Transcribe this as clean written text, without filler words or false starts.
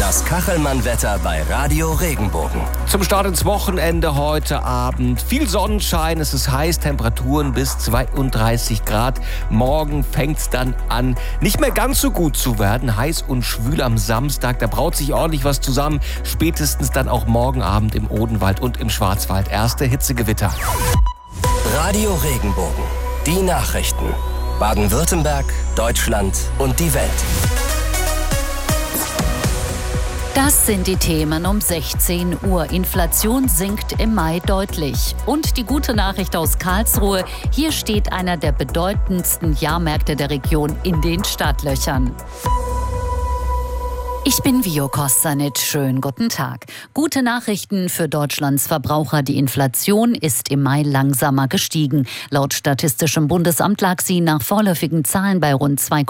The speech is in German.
Das Kachelmann-Wetter bei Radio Regenbogen. Zum Start ins Wochenende heute Abend. Viel Sonnenschein, es ist heiß, Temperaturen bis 32 Grad. Morgen fängt es dann an, nicht mehr ganz so gut zu werden. Heiß und schwül am Samstag, da braut sich ordentlich was zusammen. Spätestens dann auch morgen Abend im Odenwald und im Schwarzwald. Erste Hitzegewitter. Radio Regenbogen. Die Nachrichten. Baden-Württemberg, Deutschland und die Welt. Das sind die Themen um 16 Uhr. Inflation sinkt im Mai deutlich. Und die gute Nachricht aus Karlsruhe: Hier steht einer der bedeutendsten Jahrmärkte der Region in den Startlöchern. Ich bin Vio Kostanic. Schönen guten Tag. Gute Nachrichten für Deutschlands Verbraucher. Die Inflation ist im Mai langsamer gestiegen. Laut Statistischem Bundesamt lag sie nach vorläufigen Zahlen bei rund 2,5%.